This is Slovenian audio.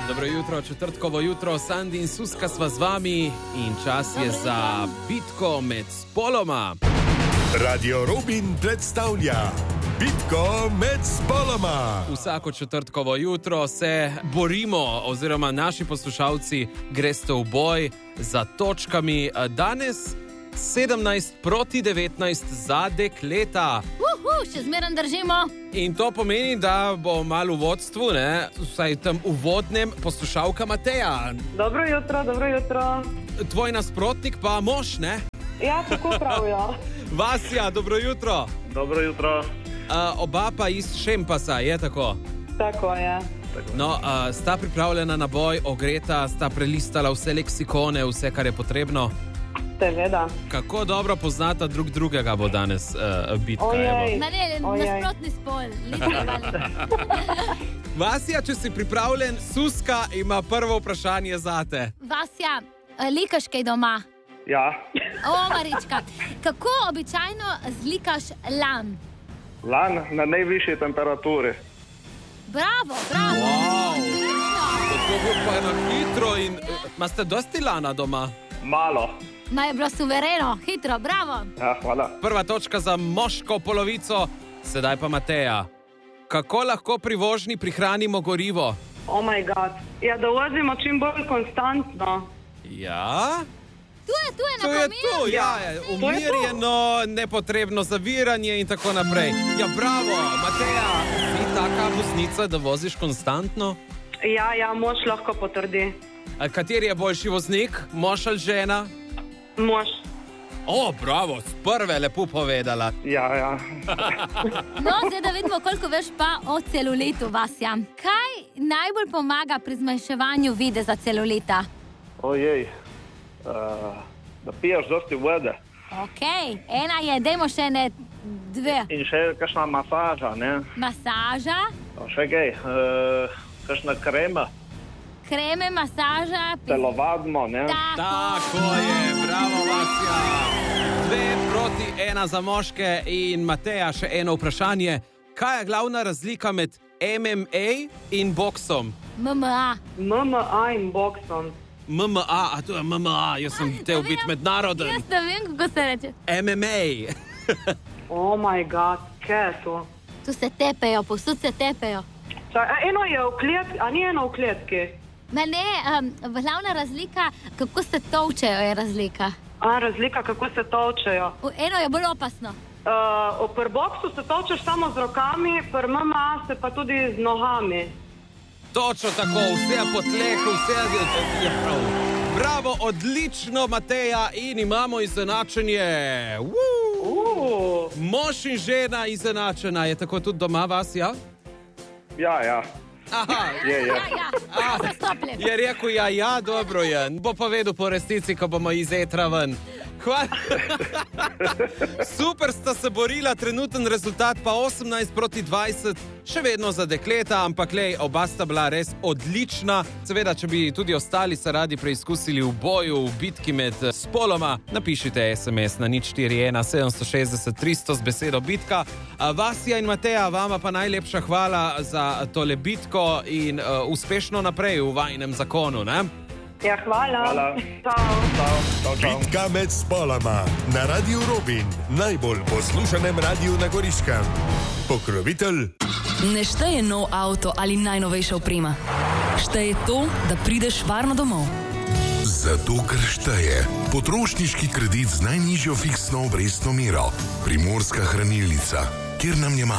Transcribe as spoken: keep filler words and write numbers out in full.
Dobro jutro, četrtkovo jutro, Sandi in Suska sva z vami in čas je za bitko med spoloma. Radio Robin predstavlja bitko med spoloma. Vsako četrtkovo jutro se borimo, oziroma naši poslušalci greste v boj za točkami. Danes sedemnajst proti devetnajst za dekleta. Uhu, še zmeraj držimo. In to pomeni, da bo malo v vodstvu, ne? Vsaj tam uvodnem, poslušalka Mateja. Dobro jutro, dobro jutro. Tvoj nasprotnik pa mož, ne? Ja, tako pravijo. Vasja, dobro jutro. Dobro jutro. Uh, oba pa iz Šempasa, je tako? Tako je. No, uh, sta pripravljena na boj, ogreta, sta prelistala vse leksikone, vse, kar je potrebno. Seveda. Kako dobro poznata drug drugega bo danes uh, bitka? Ojej. Ma ne, nasprotni spol. Vasja, če si pripravljen, Suska ima prvo vprašanje zate. Vasja, likaš kaj doma? Ja, O, Marička, kako običajno zlikaš lan? lan na najvišji temperaturi. Bravo, bravo. Wow. To bo pa na hitro in... Ma ste dosti lana doma? Malo. Ma je bilo suvereno, hitro, bravo. Ja, hvala. Prva točka za moško polovico, sedaj pa Mateja. Kako lahko pri vožnji prihranimo gorivo? Oh my god. Ja, da vozimo čim bolj konstantno. Ja... Tu je, tu je na To je komilu. to, ja, je umirjeno, nepotrebno zaviranje in tako naprej. Ja, bravo, Mateja, si taka voznica, da voziš konstantno? Ja, ja, mož lahko potrdi. A kateri je boljši voznik, mož ali žena? Mož. O, bravo, s prve lepo povedala. Ja, ja. No, zdaj da vidimo, koliko veš pa o celulitu, Vasja. Kaj najbolj pomaga pri zmanjševanju videza celulita? Ojej. Uh, da piješ dosti vode. Ok, ena je, dajmo še ne dve. In še kakšna masaža, ne? Masaža, Pa še kaj, uh, kakšna krema, kreme, masaža. pi- telovadmo, ne? Tako. Tako je, bravo, Vasja. Dve proti ena za moške in Mateja, še eno vprašanje. Kaj je glavna razlika med M M A in boksom? M M A. M M A in boksom. M M A, a to je M M A, jaz sem tel biti mednaroden. Jaz ne vem, kako se reče. M M A. Oh my god, kaj je to? Tu se tepejo, posod se tepejo. Čaj, a eno je v kletki, a ni eno v kletki? Ma ne, um, glavna razlika, kako se tolčejo, je razlika. A, razlika, kako se tolčejo. V eno je bolj opasno. Uh, v boksu se tolčeš samo z rokami, pri M M A se pa tudi z nogami. Točno tako, vse je po tlehu, vse je prav. Bravo, odlično, Mateja, in imamo izenačenje. Woo! Uh. Mož in žena izenačena, je tako tudi doma vas, ja? Ja, ja. Aha, Je, je. Ja, ja, A, zastopljen. je rekel, ja, ja, dobro je. Bo povedal po resnici, ko bomo iz etra ven. Hvala. Super sta se borila, trenuten rezultat pa osemnajst proti dvajset, še vedno za dekleta, ampak lej, oba sta bila res odlična. Seveda, če bi tudi ostali se radi preizkusili v boju, v bitki med spoloma, napišite es em es na nič štiri ena sedem šest tri sto z besedo bitka. A Vasja in Mateja, vama pa najlepša hvala za tole bitko in uh, uspešno naprej v vajinem zakonu, ne? Ja, hvala. Hvala. Čau. Čau, čau, čau. Bitka med spoloma na Radio Robin, najbolj poslušanem radiju na Goriškem. Pokrovitelj Ne šteje nov avto ali najnovejša oprema. Šteje to, da prideš varno domov. Zato, ker šteje potrošniški kredit z najnižjo fiksno obrestno mero. Primorska hranilnica, kjer nam je mar.